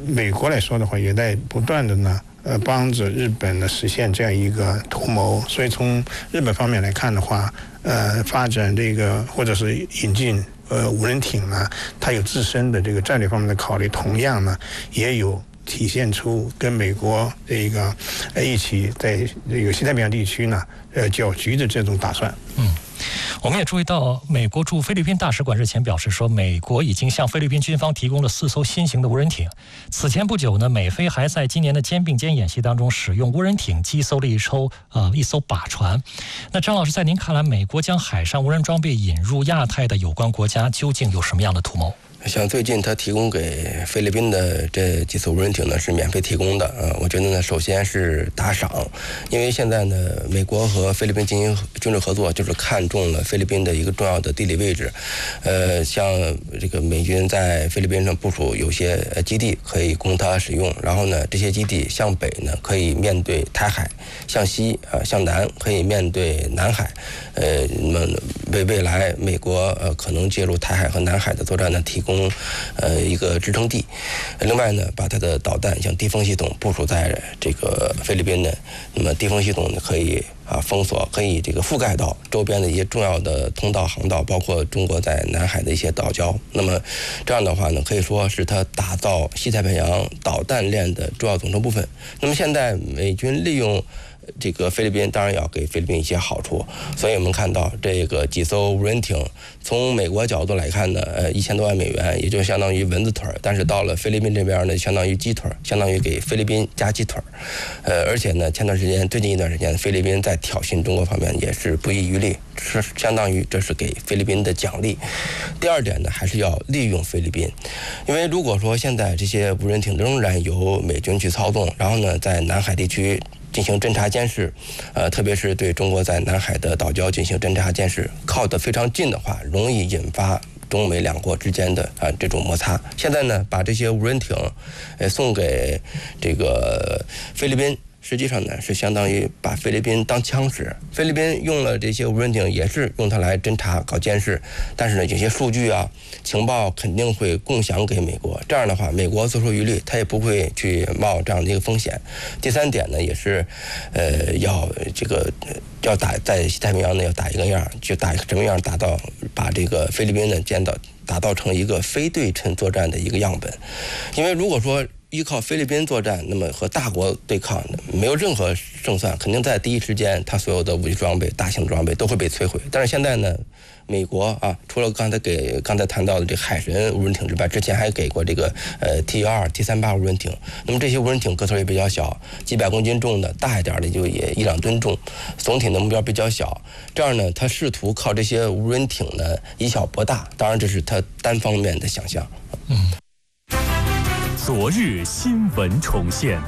美国来说的话，也在不断的呢帮着日本呢实现这样一个图谋。所以从日本方面来看的话，发展这个或者是引进无人艇呢，它有自身的这个战略方面的考虑，同样呢也有体现出跟美国这个一起在这个西太平洋地区呢搅局的这种打算。 我们也注意到，美国驻菲律宾大使馆日前表示说，美国已经向菲律宾军方提供了4艘新型的无人艇。此前不久呢，美菲还在今年的肩并肩演习当中使用无人艇击搜了一艘靶船。那张老师，在您看来，美国将海上无人装备引入亚太的有关国家，究竟有什么样的图谋？ 像最近他提供给菲律宾的这几艘无人艇呢，是免费提供的。我觉得呢，首先是打赏，因为现在呢，美国和菲律宾进行军事合作，就是看中了菲律宾的一个重要的地理位置。像这个美军在菲律宾上部署有些基地可以供它使用，然后呢，这些基地向北呢可以面对台海，向西向南可以面对南海。那么为未来美国可能介入台海和南海的作战呢提供一个支撑地。另外呢，把它的导弹像地锋系统部署在这个菲律宾呢，那么地锋系统呢可以封锁，可以这个覆盖到周边的一些重要的通道航道，包括中国在南海的一些岛礁。那么这样的话呢，可以说是它打造西太平洋导弹链的重要组成部分。那么现在美军利用这个菲律宾，当然要给菲律宾一些好处，所以我们看到这个几艘无人艇，从美国角度来看呢，1000多万美元，也就相当于蚊子腿，但是到了菲律宾这边呢，相当于鸡腿，相当于给菲律宾加鸡腿。而且呢，最近一段时间，菲律宾在挑衅中国方面也是不遗余力，是相当于这是给菲律宾的奖励。第二点呢，还是要利用菲律宾，因为如果说现在这些无人艇仍然由美军去操纵，然后呢，在南海地区进行侦察监视，特别是对中国在南海的岛礁进行侦察监视，靠得非常近的话，容易引发中美两国之间的这种摩擦。现在呢，把这些无人艇送给这个菲律宾，实际上呢是相当于把菲律宾当枪使。菲律宾用了这些无人艇，也是用它来侦察、搞监视，但是呢，有些数据情报肯定会共享给美国。这样的话，美国自出于虑，他也不会去冒这样的一个风险。第三点呢，也是要打在西太平洋呢，要打一个样，就打什么样，把这个菲律宾呢打造成一个非对称作战的一个样本。因为如果说依靠菲律宾作战，那么和大国对抗没有任何胜算，肯定在第一时间，它所有的武器装备、大型装备都会被摧毁。但是现在呢，美国除了刚才谈到的这个海神无人艇之外，之前还给过这个T-2、T-38无人艇。那么这些无人艇个头也比较小，几百公斤重的，大一点的就也1-2吨重，总体的目标比较小。这样呢，他试图靠这些无人艇呢以小博大，当然这是他单方面的想象。 昨日新闻重现。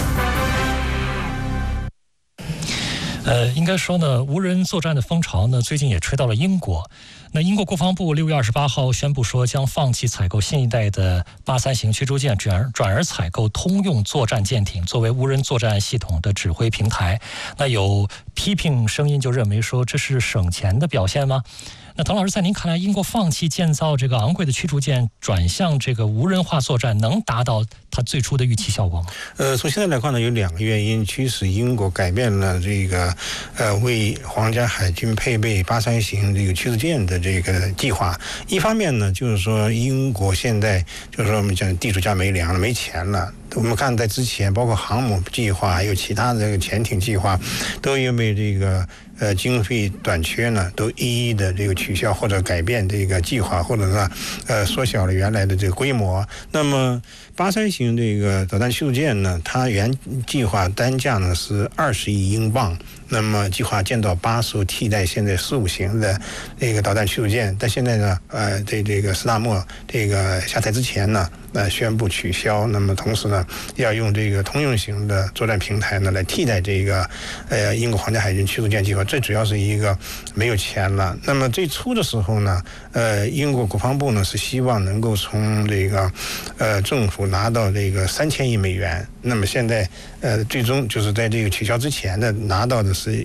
应该说呢，无人作战的风潮呢，最近也吹到了英国。那英国国防部6月28号宣布说，将放弃采购新一代的83型驱逐舰，转而采购通用作战舰艇作为无人作战系统的指挥平台。那有批评声音就认为说，这是省钱的表现吗？那滕老师，在您看来，英国放弃建造这个昂贵的驱逐舰，转向这个无人化作战，能达到它最初的预期效果吗？ 从现在来看呢，有2个原因驱使英国改变了这个为皇家海军配备83型这个驱逐舰的这个计划。一方面呢，就是说英国现在就是说我们讲地主家没粮了，没钱了。我们看在之前，包括航母计划，还有其他的这个潜艇计划，都因为这个经费短缺呢，都一一的这个取消或者改变这个计划，或者是缩小了原来的这个规模。那么83型这个导弹驱逐舰呢，它原计划单价呢是20亿英镑，那么计划建造8艘替代现在15型的这个导弹驱逐舰，但现在呢，在这个斯大默这个下台之前呢，宣布取消。那么同时呢，要用这个通用型的作战平台呢来替代这个英国皇家海军驱逐舰计划。这主要是一个没有钱了。那么最初的时候呢，英国国防部呢是希望能够从这个政府够拿到这个3000亿美元。那么现在最终就是在这个取消之前的拿到的是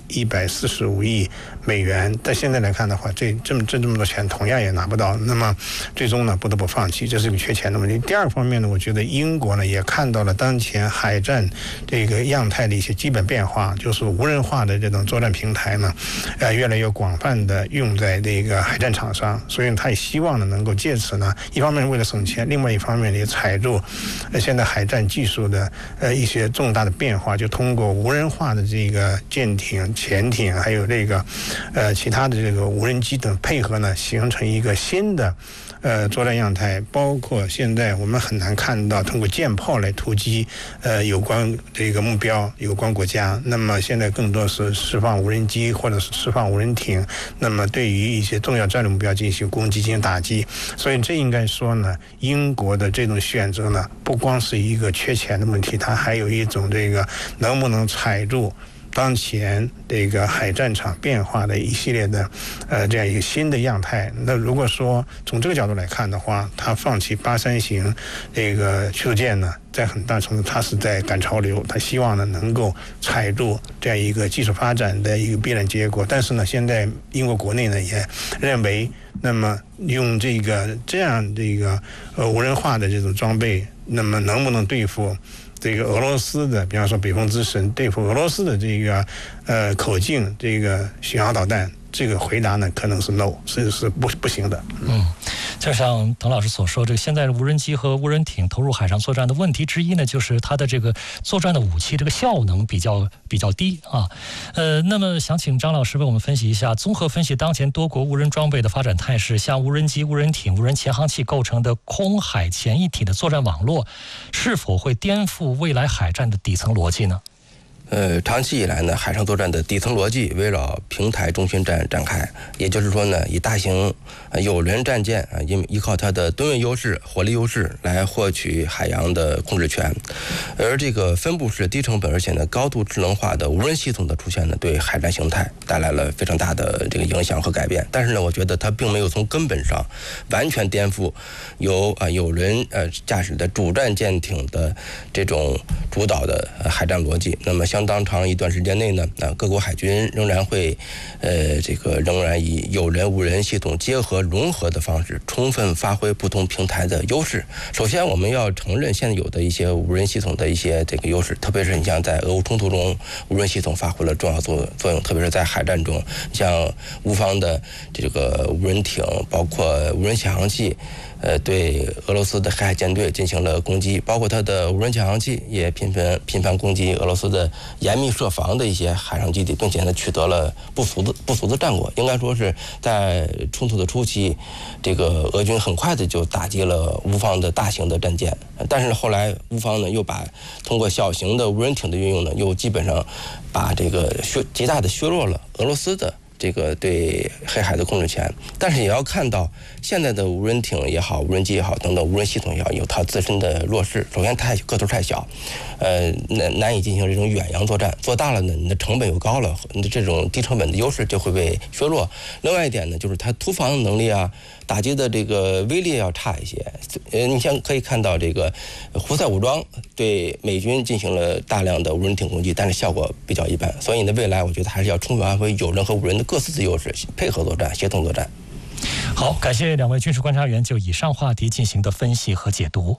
145亿美元，但现在来看的话，这么多钱同样也拿不到，那么最终呢不得不放弃，这是个缺钱的问题。第二个方面呢，我觉得英国呢也看到了当前海战这个样态的一些基本变化，就是无人化的这种作战平台呢，越来越广泛的用在这个海战场上，所以他也希望呢能够借此呢，一方面为了省钱，另外一方面也踩住现在海战技术的一些重大的变化，就通过无人化的这个舰艇、潜艇，还有这个其他的这个无人机等配合呢，形成一个新的作战样态。包括现在我们很难看到通过舰炮来突击有关这个目标、有关国家，那么现在更多是释放无人机或者是释放无人艇，那么对于一些重要战略目标进行攻击、进行打击。所以这应该说呢，英国的这种选择呢，不光是一个缺钱的问题，它还有一种这个能不能踩住当前这个海战场变化的一系列的这样一个新的样态。那如果说从这个角度来看的话，他放弃83型这个驱逐舰呢，在很大程度他是在赶潮流，他希望呢能够踩住这样一个技术发展的一个必然结果。但是呢，现在英国国内呢也认为，那么用这样无人化的这种装备，那么能不能对付这个俄罗斯的，比方说北风之神，对付俄罗斯的这个口径这个巡航导弹，这个回答呢可能是 no， 是不行的。 就像滕老师所说，这个现在的无人机和无人艇投入海上作战的问题之一呢，就是它的这个作战的武器这个效能比较低啊。那么想请张老师为我们分析一下，综合分析当前多国无人装备的发展态势，像无人机、无人艇、无人潜航器构成的空海潜一体的作战网络，是否会颠覆未来海战的底层逻辑呢？ 长期以来呢，海上作战的底层逻辑围绕平台中心战展开，也就是说呢，以大型有人战舰依靠它的吨位优势、火力优势来获取海洋的控制权，而这个分布式、低成本而且呢高度智能化的无人系统的出现呢，对海战形态带来了非常大的这个影响和改变。但是呢，我觉得它并没有从根本上完全颠覆由有人驾驶的主战舰艇的这种主导的海战逻辑。那么相当长一段时间内呢，各国海军仍然会仍然以有人无人系统结合融合的方式，充分发挥不同平台的优势。首先，我们要承认现有的一些无人系统的一些这个优势，特别是你像在俄乌冲突中，无人系统发挥了重要作用，特别是在海战中，像乌方的这个无人艇，包括无人潜航器。对俄罗斯的黑海舰队进行了攻击，包括它的无人潜航器也频繁攻击俄罗斯的严密设防的一些海上基地，并且呢取得了不俗的战果。应该说是在冲突的初期，这个俄军很快的就打击了乌方的大型的战舰，但是后来乌方呢又把通过小型的无人艇的运用呢，又基本上把这个极大的削弱了俄罗斯的这个对黑海的控制权。但是也要看到现在的无人艇也好，无人机也好等等无人系统也好，有它自身的弱势。首先个头太小，难以进行这种远洋作战，做大了呢你的成本又高了，你的这种低成本的优势就会被削弱。另外一点呢，就是它突防的能力啊，打击的这个威力要差一些。你像可以看到这个胡塞武装对美军进行了大量的无人艇攻击，但是效果比较一般。所以呢，未来我觉得还是要充分发挥有人和无人的各自的优势，配合作战，协同作战。 好，感谢两位军事观察员就以上话题进行的分析和解读。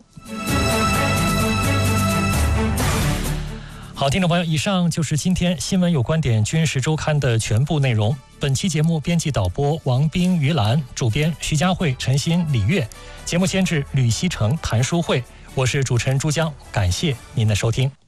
好，听众朋友，以上就是今天新闻有观点军事周刊的全部内容。本期节目编辑导播王斌、于兰，主编徐佳慧、陈鑫、李月，节目监制吕希成、谭淑慧，我是主持人朱江，感谢您的收听。